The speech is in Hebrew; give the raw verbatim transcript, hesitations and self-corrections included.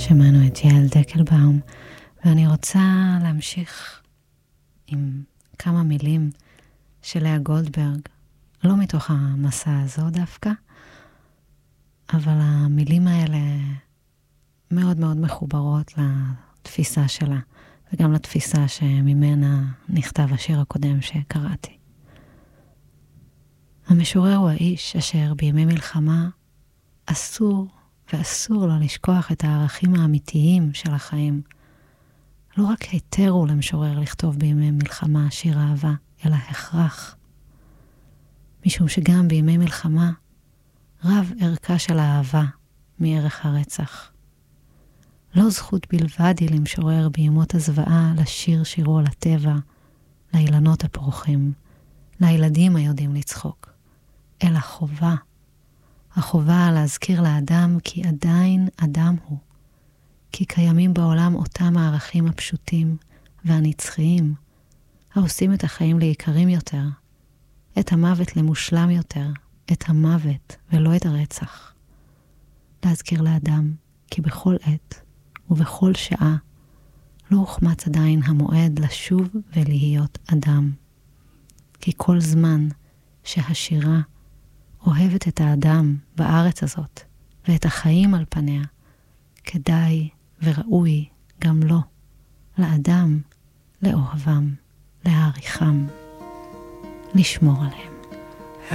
שמענו את יעל דקלבאום, ואני רוצה להמשיך עם כמה מילים של לאה גולדברג, לא מתוך המסע הזו דווקא, אבל המילים האלה מאוד מאוד מחוברות לתפיסה שלה, וגם לתפיסה שממנה נכתב השיר הקודם שקראתי. המשורר הוא האיש אשר בימי מלחמה אסור ואסור לו לשכוח את הערכים האמיתיים של החיים. לא רק היתר הוא למשורר לכתוב בימי מלחמה שיר אהבה, אלא הכרח. משום שגם בימי מלחמה רב ערכה של האהבה מערך הרצח. לא זכות בלבד היא למשורר בימות הזוועה לשיר שירו לטבע, לאילנות הפרוחים, לילדים היודעים לצחוק, אלא חובה. החובה להזכיר לאדם כי עדיין אדם הוא, כי קיימים בעולם אותם הערכים הפשוטים והנצחיים, העושים את החיים ליקרים יותר, את המוות למושלם יותר, את המוות ולא את הרצח. להזכיר לאדם כי בכל עת ובכל שעה לא הוחמץ עדיין המועד לשוב ולהיות אדם. כי כל זמן שהשירה אוהבת את האדם בארץ הזאת ואת החיים על פניה, כדאי וראוי גם לו, לאדם, לאוהבם, להעריכם, לשמור עליהם.